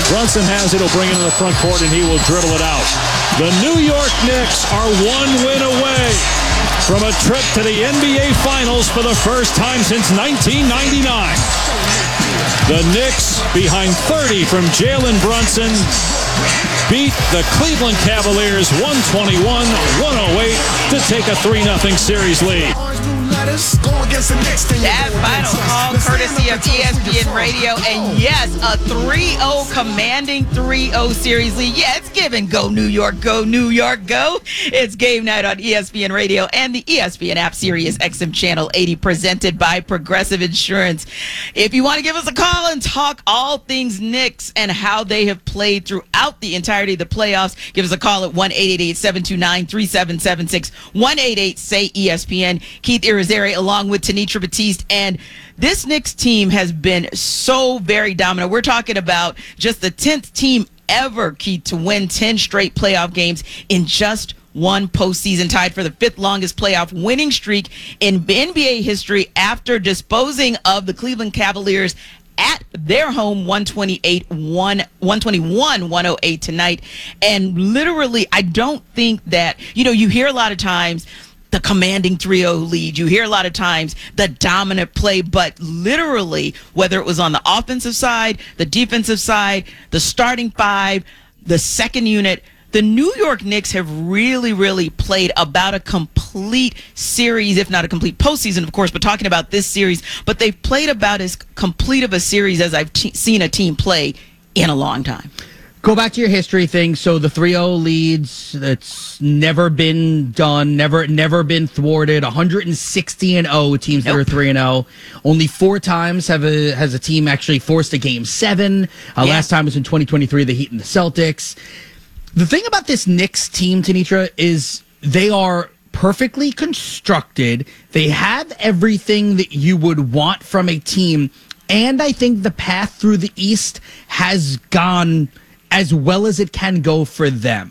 Brunson has it. He'll bring it to the front court, and he will dribble it out. The New York Knicks are one win away from a trip to the NBA Finals for the first time since 1999. The Knicks, behind 30 from Jalen Brunson, beat the Cleveland Cavaliers 121-108 to take a 3-0 series lead. That final call courtesy of ESPN Radio, and yes, a 3-0 commanding 3-0 series lead. Yeah, it's given. Go New York, go New York, go. It's game night on ESPN Radio and the ESPN app, Sirius XM Channel 80, presented by Progressive Insurance. If you want to give us a call and talk all things Knicks and how they have played throughout the entirety of the playoffs, give us a call at 1-888-729-3776, 1-888-SAY-ESPN. Keith Irizarry along with Tenitra Batiste. And this Knicks team has been so very dominant. We're talking about just the 10th team ever, Keith, to win 10 straight playoff games in just one postseason, tied for the 5th longest playoff winning streak in NBA history after disposing of the Cleveland Cavaliers at their home 121-108 tonight. And literally, I don't think that, you hear a lot of times the commanding 3-0 lead. You hear a lot of times the dominant play, but literally, whether it was on the offensive side, the defensive side, the starting five, the second unit, the New York Knicks have really, really played about a complete series, if not a complete postseason, of course, but talking about this series, but they've played about as complete of a series as I've seen a team play in a long time. Go back to your history thing. So the 3-0 leads, that's never been done, never been thwarted. 160-0 teams that are 3-0. Only 4 times has a team actually forced a game 7. Last time was in 2023, the Heat and the Celtics. The thing about this Knicks team, Tenitra, is they are perfectly constructed. They have everything that you would want from a team. And I think the path through the East has gone as well as it can go for them.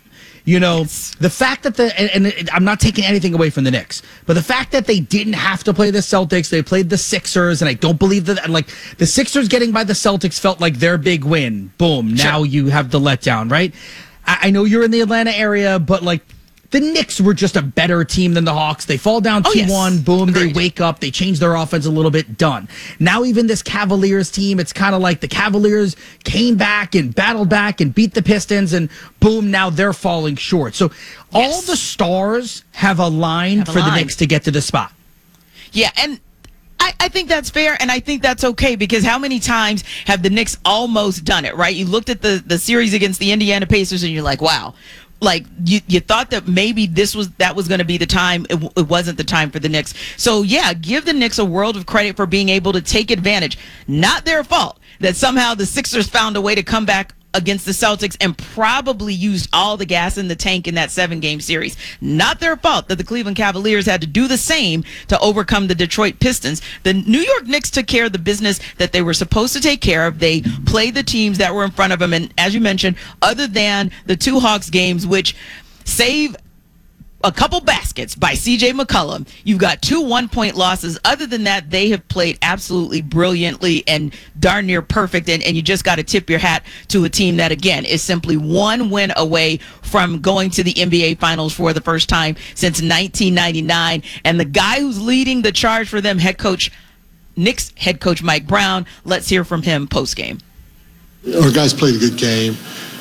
The fact that and I'm not taking anything away from the Knicks, but the fact that they didn't have to play the Celtics, they played the Sixers, and I don't believe that, like, the Sixers getting by the Celtics felt like their big win. Boom. Now you have the letdown, right? I know you're in the Atlanta area, but, like, the Knicks were just a better team than the Hawks. They fall down 2-1, boom, Agreed. They wake up, they change their offense a little bit, done. Now even this Cavaliers team, it's kind of like the Cavaliers came back and battled back and beat the Pistons, and boom, now they're falling short. So all the stars have aligned for the Knicks to get to the spot. Yeah, and I think that's fair, and I think that's okay, because how many times have the Knicks almost done it, right? You looked at the series against the Indiana Pacers, and you're like, wow. Like, you thought that maybe that was going to be the time. It wasn't the time for the Knicks. So, yeah, give the Knicks a world of credit for being able to take advantage. Not their fault that somehow the Sixers found a way to come back against the Celtics and probably used all the gas in the tank in that 7-game series. Not their fault that the Cleveland Cavaliers had to do the same to overcome the Detroit Pistons. The New York Knicks took care of the business that they were supposed to take care of. They played the teams that were in front of them. And as you mentioned, other than the 2 Hawks games, which save a couple baskets by C.J. McCollum, you've got 2 one-point losses. Other than that, they have played absolutely brilliantly and darn near perfect, and you just got to tip your hat to a team that, again, is simply 1 win away from going to the NBA Finals for the first time since 1999. And the guy who's leading the charge for them, Knicks head coach Mike Brown, let's hear from him post-game. Our guys played a good game.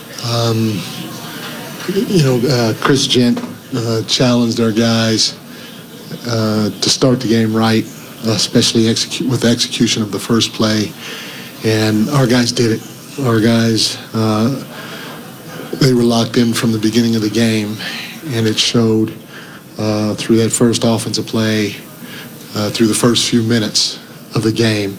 Chris Gent challenged our guys to start the game right, especially with the execution of the first play. And our guys did it. Our guys, they were locked in from the beginning of the game, and it showed through that first offensive play, through the first few minutes of the game.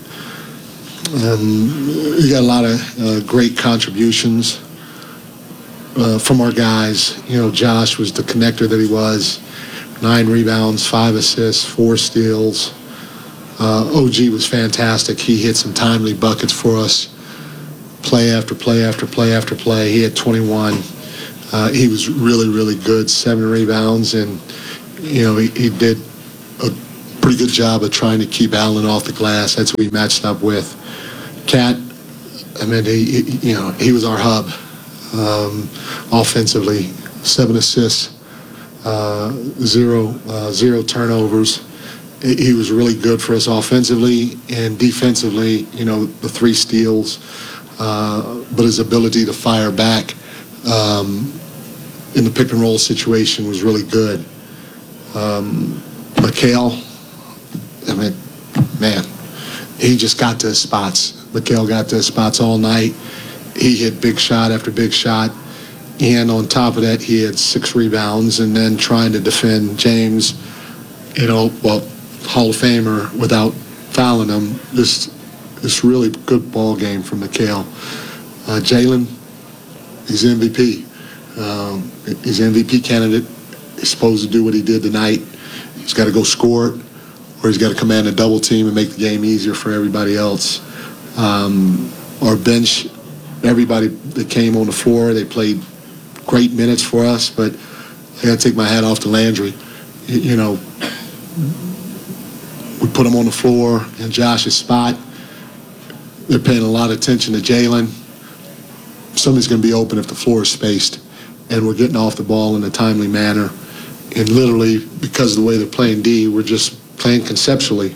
We got a lot of great contributions from our guys. Josh was the connector that he was. 9 rebounds, 5 assists, 4 steals. OG was fantastic. He hit some timely buckets for us. Play after play after play after play. He had 21. He was really, really good. 7 rebounds, and he did a pretty good job of trying to keep Allen off the glass. That's what he matched up with. Cat, I mean, he was our hub offensively. 7 assists, zero turnovers. He was really good for us offensively and defensively. The 3 steals, but his ability to fire back in the pick and roll situation was really good. Mikal, I mean, man, he just got to his spots. Mikal got to his spots all night. He hit big shot after big shot. And on top of that, he had 6 rebounds, and then trying to defend James, Hall of Famer, without fouling him. This really good ball game from Mikal. Jalen, he's MVP. He's an MVP candidate. He's supposed to do what he did tonight. He's got to go score it, or he's got to command a double team and make the game easier for everybody else. Our bench, everybody that came on the floor, they played great minutes for us, but I got to take my hat off to Landry. We put him on the floor in Josh's spot. They're paying a lot of attention to Jalen. Somebody's going to be open if the floor is spaced, and we're getting off the ball in a timely manner. And literally, because of the way they're playing D, we're just playing conceptually.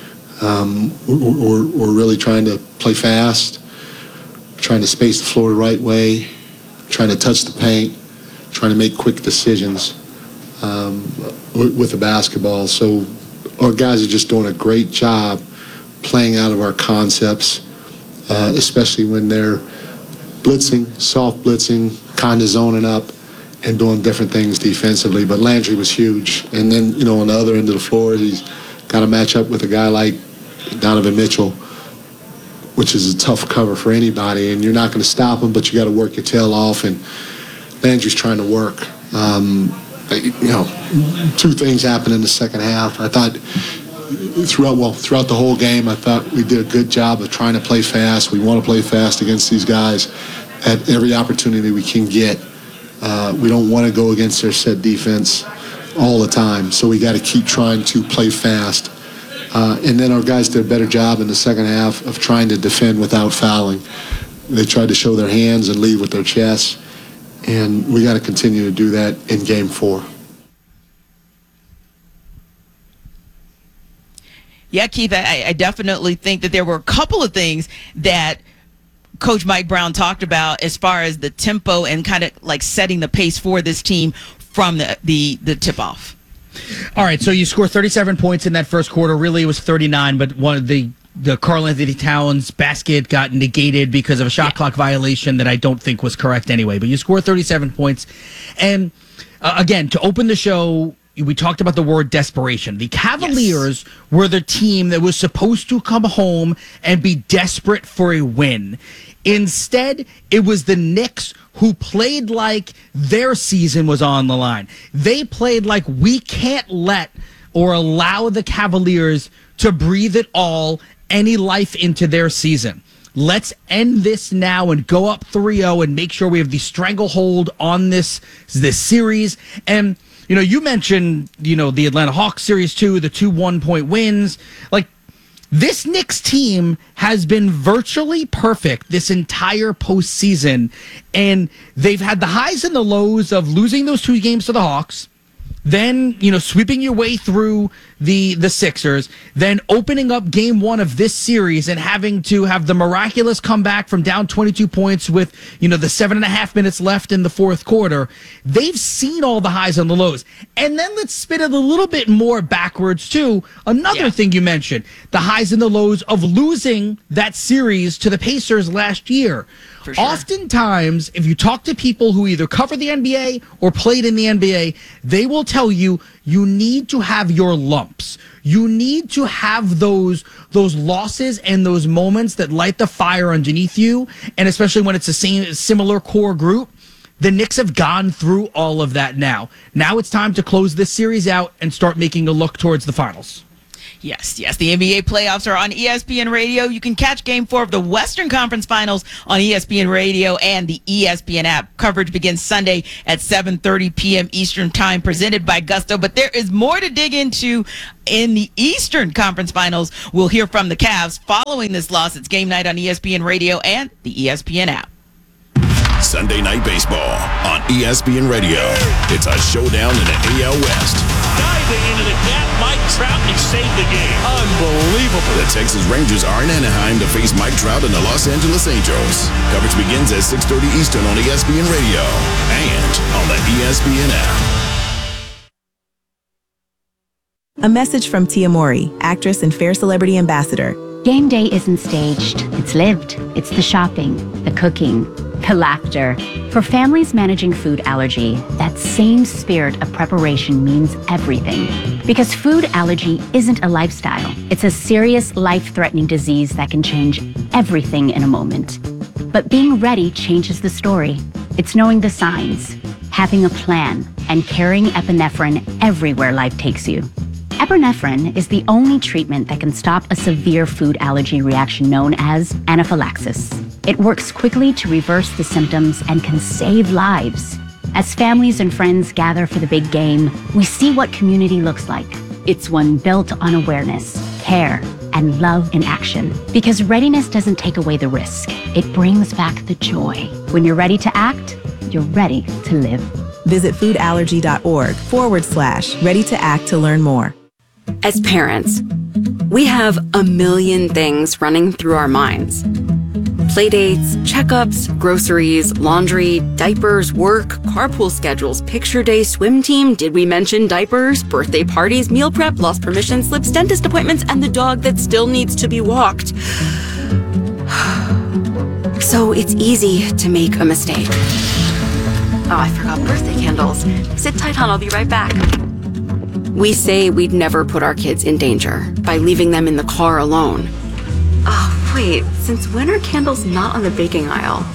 We're really trying to play fast, trying to space the floor the right way, trying to touch the paint, trying to make quick decisions with the basketball. So our guys are just doing a great job playing out of our concepts, especially when they're blitzing, soft blitzing, kind of zoning up, and doing different things defensively. But Landry was huge. And then, on the other end of the floor, he's got to match up with a guy like Donovan Mitchell, which is a tough cover for anybody. And you're not going to stop him, but you got to work your tail off. And Landry's trying to work. 2 things happened in the second half. I thought throughout the whole game, I thought we did a good job of trying to play fast. We want to play fast against these guys at every opportunity we can get. We don't want to go against their set defense all the time, so we got to keep trying to play fast. And then our guys did a better job in the second half of trying to defend without fouling. They tried to show their hands and lead with their chests, and we got to continue to do that in Game 4. Yeah, Keith, I definitely think that there were a couple of things that Coach Mike Brown talked about as far as the tempo and kind of like setting the pace for this team from the tip-off. All right, so you score 37 points in that first quarter. Really, it was 39, but one of the Karl-Anthony Towns basket got negated because of a shot clock violation that I don't think was correct anyway. But you score 37 points. And again, to open the show, we talked about the word desperation. The Cavaliers were the team that was supposed to come home and be desperate for a win. Instead, it was the Knicks who played like their season was on the line. They played like we can't let or allow the Cavaliers to breathe it all, any life into their season. Let's end this now and go up 3-0 and make sure we have the stranglehold on this series. And you mentioned, the Atlanta Hawks series too, the 2 1-point wins. Like, this Knicks team has been virtually perfect this entire postseason, and they've had the highs and the lows of losing those 2 games to the Hawks, then, sweeping your way through the Sixers, then opening up game 1 of this series and having to have the miraculous comeback from down 22 points with, the 7.5 minutes left in the fourth quarter. They've seen all the highs and the lows. And then let's spin it a little bit more backwards, too. Another thing you mentioned, the highs and the lows of losing that series to the Pacers last year. For sure. Oftentimes, if you talk to people who either cover the NBA or played in the NBA, they will tell you need to have your lumps. You need to have those losses and those moments that light the fire underneath you, and especially when it's the similar core group. The Knicks have gone through all of that now. Now it's time to close this series out and start making a look towards the finals. Yes. The NBA playoffs are on ESPN Radio. You can catch Game 4 of the Western Conference Finals on ESPN Radio and the ESPN app. Coverage begins Sunday at 7:30 p.m. Eastern Time, presented by Gusto. But there is more to dig into in the Eastern Conference Finals. We'll hear from the Cavs following this loss. It's game night on ESPN Radio and the ESPN app. Sunday Night Baseball on ESPN Radio. It's a showdown in the AL West. Diving into the gap, Mike Trout, and he saved the game. Unbelievable. The Texas Rangers are in Anaheim to face Mike Trout and the Los Angeles Angels. Coverage begins at 6:30 Eastern on ESPN Radio and on the ESPN app. A message from Tia Mori, actress and Fair Celebrity Ambassador. Game day isn't staged. It's lived. It's the shopping, the cooking, the laughter. For families managing food allergy, that same spirit of preparation means everything. Because food allergy isn't a lifestyle. It's a serious, life-threatening disease that can change everything in a moment. But being ready changes the story. It's knowing the signs, having a plan, and carrying epinephrine everywhere life takes you. Epinephrine is the only treatment that can stop a severe food allergy reaction known as anaphylaxis. It works quickly to reverse the symptoms and can save lives. As families and friends gather for the big game, we see what community looks like. It's one built on awareness, care, and love in action. Because readiness doesn't take away the risk. It brings back the joy. When you're ready to act, you're ready to live. Visit foodallergy.org/ready to act to learn more. As parents, we have a million things running through our minds. Playdates, checkups, groceries, laundry, diapers, work, carpool schedules, picture day, swim team, did we mention diapers, birthday parties, meal prep, lost permission slips, dentist appointments, and the dog that still needs to be walked. So it's easy to make a mistake. Oh, I forgot birthday candles. Sit tight, hon, I'll be right back. We say we'd never put our kids in danger by leaving them in the car alone. Oh, wait, since when are candles not on the baking aisle?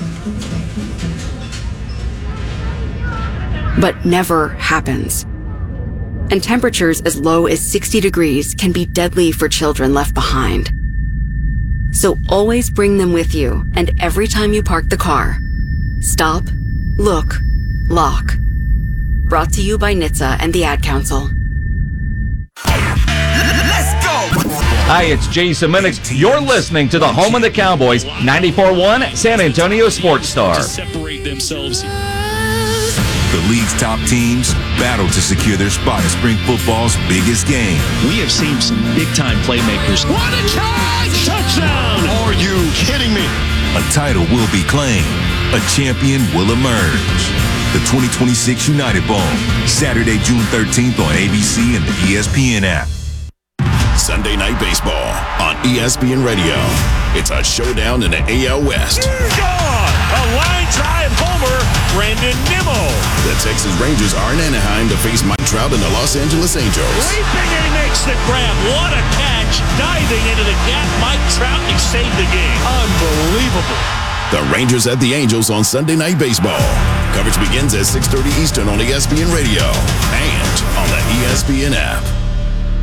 But never happens. And temperatures as low as 60 degrees can be deadly for children left behind. So always bring them with you, and every time you park the car, stop, look, lock. Brought to you by NHTSA and the Ad Council. Let's go! Hi, it's Jason Minnick. You're listening to the home of the Cowboys, 94.1 San Antonio Sports Star. Separate themselves. The league's top teams battle to secure their spot in spring football's biggest game. We have seen some big-time playmakers. What a catch! Touchdown! Are you kidding me? A title will be claimed. A champion will emerge. The 2026 United Bowl, Saturday, June 13th on ABC and the ESPN app. Sunday Night Baseball on ESPN Radio. It's a showdown in the AL West. Gone! A line drive homer, Brandon Nimmo. The Texas Rangers are in Anaheim to face Mike Trout and the Los Angeles Angels. Leaping and he makes the grab. What a catch. Diving into the gap, Mike Trout, he saved the game. Unbelievable. The Rangers at the Angels on Sunday Night Baseball. Coverage begins at 6:30 Eastern on ESPN Radio and on the ESPN app.